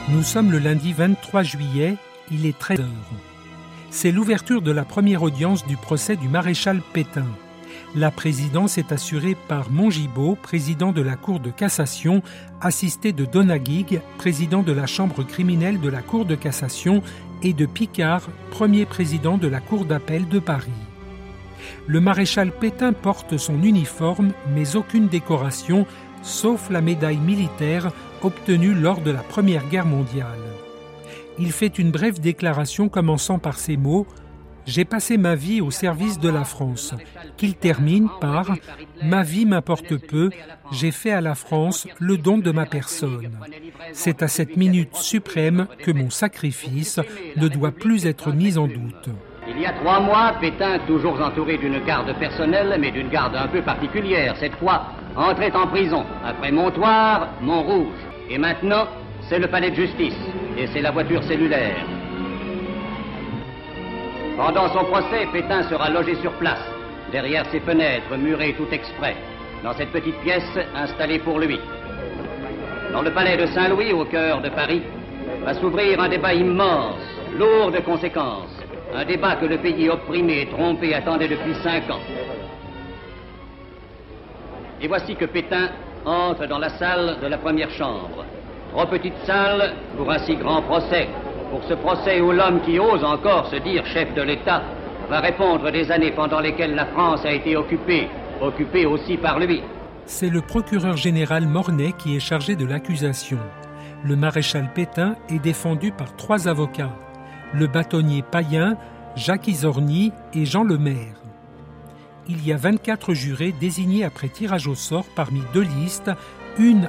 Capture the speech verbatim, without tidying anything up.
Nous sommes le lundi vingt-trois juillet, il est treize heures. C'est l'ouverture de la première audience du procès du maréchal Pétain. La présidence est assurée par Mongibaud, président de la Cour de cassation, assisté de Donaguig, président de la Chambre criminelle de la Cour de cassation, et de Picard, premier président de la Cour d'appel de Paris. Le maréchal Pétain porte son uniforme, mais aucune décoration, sauf la médaille militaire obtenue lors de la Première Guerre mondiale. Il fait une brève déclaration commençant par ces mots « J'ai passé ma vie au service de la France », qu'il termine par « Ma vie m'importe peu, j'ai fait à la France le don de ma personne. C'est à cette minute suprême que mon sacrifice ne doit plus être mis en doute. » Il y a trois mois, Pétain, toujours entouré d'une garde personnelle, mais d'une garde un peu particulière, cette fois, entrait en prison, après Montoire, Montrouge. Et maintenant, c'est le palais de justice, et c'est la voiture cellulaire. Pendant son procès, Pétain sera logé sur place, derrière ses fenêtres murées tout exprès, dans cette petite pièce installée pour lui. Dans le palais de Saint-Louis, au cœur de Paris, va s'ouvrir un débat immense, lourd de conséquences. Un débat que le pays opprimé et trompé attendait depuis cinq ans. Et voici que Pétain entre dans la salle de la première chambre. Trop petite salle pour un si grand procès. Pour ce procès où l'homme qui ose encore se dire chef de l'État va répondre des années pendant lesquelles la France a été occupée, occupée aussi par lui. C'est le procureur général Mornay qui est chargé de l'accusation. Le maréchal Pétain est défendu par trois avocats. Le bâtonnier Payen, Jacques Izorni et Jean Lemaire. Il y a vingt-quatre jurés désignés après tirage au sort parmi deux listes, une